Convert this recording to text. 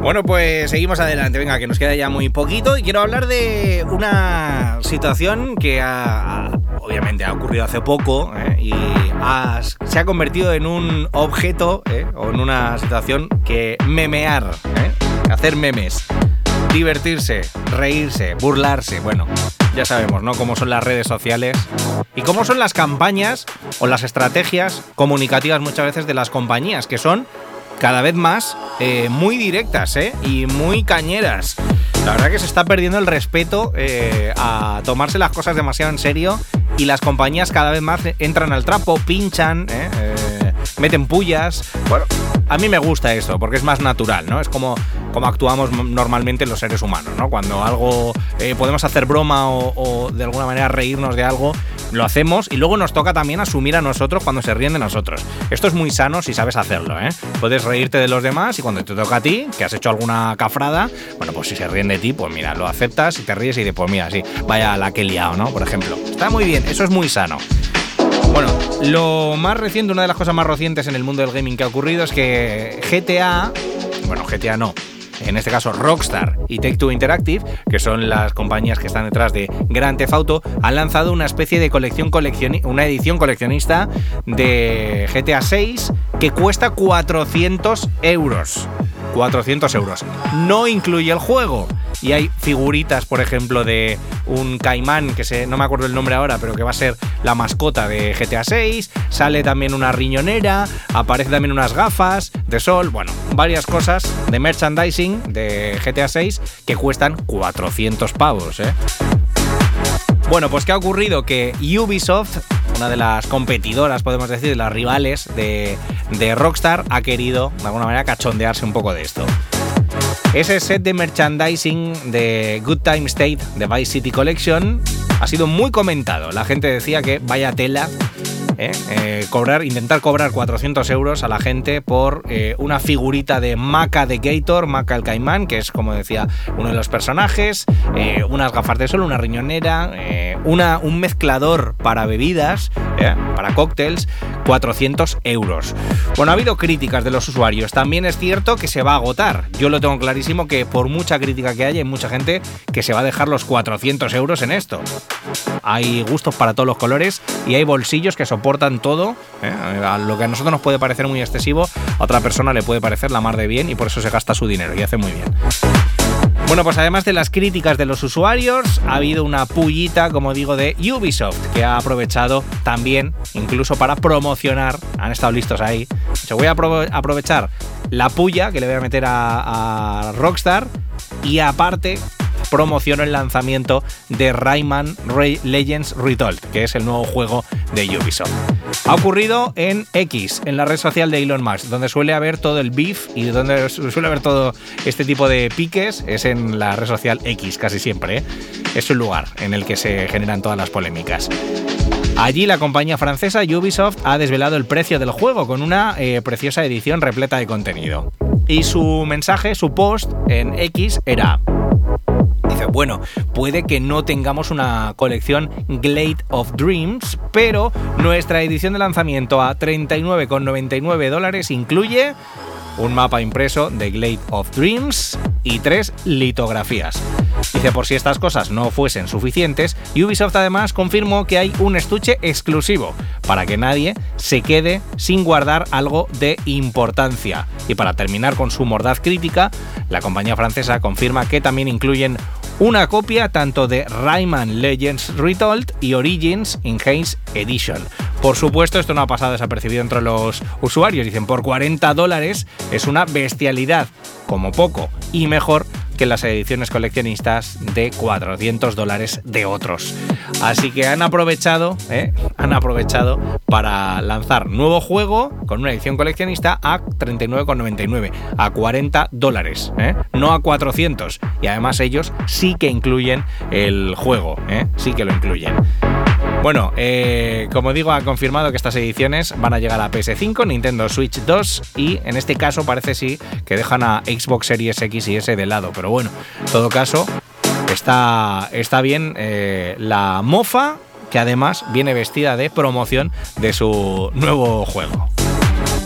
Bueno, pues seguimos adelante. Venga, que nos queda ya muy poquito y quiero hablar de una situación que obviamente ha ocurrido hace poco y se ha convertido en un objeto o en una situación que memear, hacer memes, divertirse, reírse, burlarse. Bueno, ya sabemos, ¿no?, cómo son las redes sociales y cómo son las campañas o las estrategias comunicativas muchas veces de las compañías, que son cada vez más muy directas y muy cañeras. La verdad que se está perdiendo el respeto a tomarse las cosas demasiado en serio y las compañías cada vez más entran al trapo, pinchan, meten pullas. Bueno, a mí me gusta esto porque es más natural, ¿no? Es como actuamos normalmente los seres humanos, ¿no? Cuando algo podemos hacer broma o de alguna manera reírnos de algo, lo hacemos y luego nos toca también asumir a nosotros cuando se ríen de nosotros. Esto es muy sano si sabes hacerlo, Puedes reírte de los demás y cuando te toca a ti, que has hecho alguna cafrada, bueno, pues si se ríen de ti, pues mira, lo aceptas y te ríes y dices, pues mira, sí, vaya la que he liado, ¿no? Por ejemplo. Está muy bien, eso es muy sano. Bueno, lo más reciente, una de las cosas más recientes en el mundo del gaming que ha ocurrido es que GTA no, en este caso Rockstar y Take-Two Interactive, que son las compañías que están detrás de Grand Theft Auto, han lanzado una especie de una edición coleccionista de GTA 6 que cuesta 400 euros. 400 euros. No incluye el juego. Y hay figuritas, por ejemplo, de un caimán, no me acuerdo el nombre ahora, pero que va a ser la mascota de GTA 6. Sale también una riñonera, aparecen también unas gafas de sol. Bueno, varias cosas de merchandising de GTA 6 que cuestan 400 pavos, Bueno, pues ¿qué ha ocurrido? Que Ubisoft, una de las competidoras, podemos decir, de las rivales de Rockstar, ha querido, de alguna manera, cachondearse un poco de esto. Ese set de merchandising de Good Time State de Vice City Collection ha sido muy comentado. La gente decía que vaya tela, intentar cobrar 400 euros a la gente por una figurita de Maca de Gator, Maca el caimán, que es, como decía, uno de los personajes, unas gafas de sol, una riñonera, un mezclador para bebidas, para cócteles, 400 euros. Bueno, ha habido críticas de los usuarios. También es cierto que se va a agotar. Yo lo tengo clarísimo que por mucha crítica que haya, hay mucha gente que se va a dejar los 400 euros en esto. Hay gustos para todos los colores y hay bolsillos que soportan todo. A lo que a nosotros nos puede parecer muy excesivo, a otra persona le puede parecer la mar de bien y por eso se gasta su dinero y hace muy bien. Bueno, pues además de las críticas de los usuarios, ha habido una pullita, como digo, de Ubisoft, que ha aprovechado también, incluso para promocionar, han estado listos ahí. Yo voy a aprovechar la pulla que le voy a meter a Rockstar y aparte promociono el lanzamiento de Rayman Legends Retold, que es el nuevo juego de Ubisoft. Ha ocurrido en X, en la red social de Elon Musk, donde suele haber todo el beef y donde suele haber todo este tipo de piques, es en la red social X casi siempre, Es un lugar en el que se generan todas las polémicas. Allí la compañía francesa Ubisoft ha desvelado el precio del juego con una preciosa edición repleta de contenido. Y su mensaje, su post en X era... Dice, bueno, puede que no tengamos una colección Glade of Dreams, pero nuestra edición de lanzamiento a $39,99 incluye un mapa impreso de Glade of Dreams y 3 litografías. Dice, por si estas cosas no fuesen suficientes, Ubisoft además confirmó que hay un estuche exclusivo para que nadie se quede sin guardar algo de importancia. Y para terminar con su mordaz crítica, la compañía francesa confirma que también incluyen una copia tanto de Rayman Legends Retold y Origins Enhanced Edition. Por supuesto, esto no ha pasado desapercibido entre los usuarios. Dicen, por $40 es una bestialidad, como poco, y mejor que las ediciones coleccionistas de $400 de otros. Así que han aprovechado para lanzar nuevo juego con una edición coleccionista a $39,99, a $40, no a 400. Y además ellos sí que incluyen el juego, sí que lo incluyen. Bueno, como digo, ha confirmado que estas ediciones van a llegar a PS5, Nintendo Switch 2 y en este caso parece sí que dejan a Xbox Series X y S de lado. Pero bueno, en todo caso, está bien la mofa, que además viene vestida de promoción de su nuevo juego.